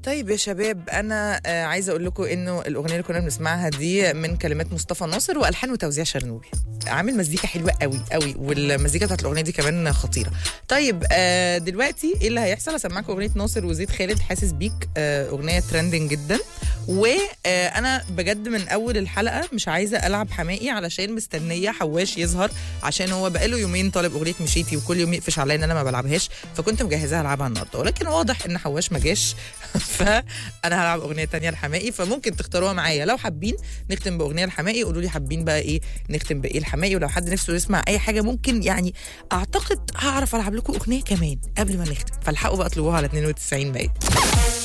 طيب يا شباب، انا عايزه اقول لكم انه الاغنيه اللي كنا بنسمعها دي من كلمات مصطفى ناصر والحان وتوزيع شرنوبي. عامل مزيكا حلوه قوي قوي، والمزيكا بتاعت الاغنيه دي كمان خطيره. طيب دلوقتي ايه اللي هيحصل؟ هسمعكم اغنيه ناصر وزيد خالد حاسس بيك، اغنيه ترندنج جدا. وانا بجد من اول الحلقه مش عايزه العب حماقي علشان مستنيه حواش يظهر، عشان هو بقاله يومين طالب اغنيه مشيتي وكل يوم يقفش عليا ان انا ما بلعبهاش، فكنت مجهزاها العبها النهارده، ولكن واضح ان حواش ما جاش فانا هلعب اغنيه تانية لحماقي. فممكن تختاروها معايا لو حابين نختم باغنيه لحماقي، قولوا لي حابين بقى ايه نختم بايه لحماقي. ولو حد نفسه يسمع اي حاجه ممكن يعني اعتقد هعرف العب لكم اغنيه كمان قبل ما نختم، فالحقوا بقى اطلبوها على 92 باقي.